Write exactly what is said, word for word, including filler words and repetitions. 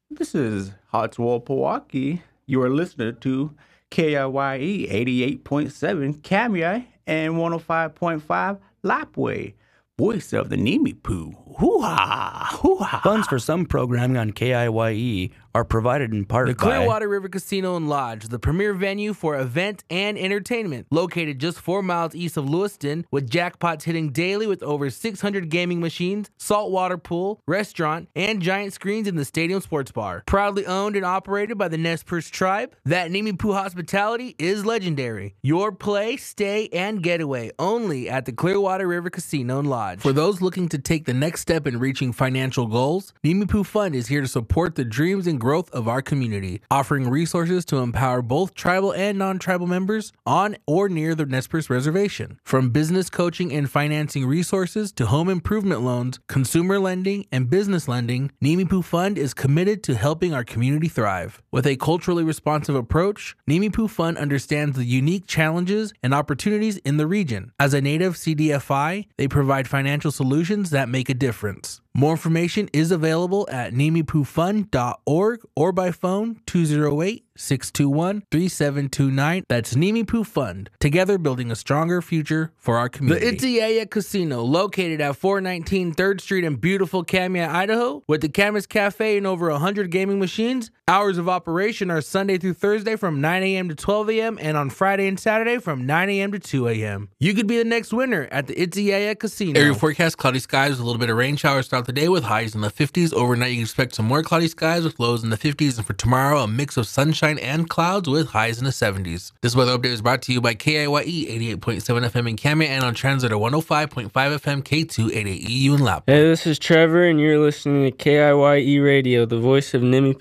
This is Hartswell Milwaukee. You are listening to K I Y E eighty-eight point seven Camia and one oh five point five Lapway. Voice of the Nimi Poo. Hoo-ha! Hoo-ha! Funds for some programming on K I Y E are provided in part The by Clearwater River Casino and Lodge, the premier venue for event and entertainment. Located just four miles east of Lewiston, with jackpots hitting daily with over six hundred gaming machines, saltwater pool, restaurant, and giant screens in the stadium sports bar. Proudly owned and operated by the Nez Perce tribe, that Nimi Poo hospitality is legendary. Your play, stay, and getaway only at the Clearwater River Casino and Lodge. For those looking to take the next step in reaching financial goals, Nimi Poo Fund is here to support the dreams and growth of our community, offering resources to empower both tribal and non-tribal members on or near the Nez Perce Reservation. From business coaching and financing resources to home improvement loans, consumer lending, and business lending, Nimi Poo Fund is committed to helping our community thrive. With a culturally responsive approach, Nimi Poo Fund understands the unique challenges and opportunities in the region. As a native C D F I, they provide financial solutions that make a difference. More information is available at nimi poo fund dot org or by phone two oh eight, six two one, three seven two nine. That's Nimi Poo Fund, together building a stronger future for our community. The Itziaya Casino, located at four nineteen third Street in beautiful Camia, Idaho, with the Camas Cafe and over one hundred gaming machines. Hours of operation are Sunday through Thursday from nine a.m. to twelve a.m. and on Friday and Saturday from nine a.m. to two a.m. You could be the next winner at the Itziaya Casino. Area forecast: cloudy skies with a little bit of rain showers throughout the day with highs in the fifties. Overnight, you can expect some more cloudy skies with lows in the fifties. And for tomorrow, a mix of sunshine and clouds with highs in the seventies. This weather update is brought to you by K I Y E eighty-eight point seven F M in Camia and on Translator one oh five point five F M K two eighty-eight E U in Lap. Hey, this is Trevor, and you're listening to K I Y E Radio, the voice of Nimi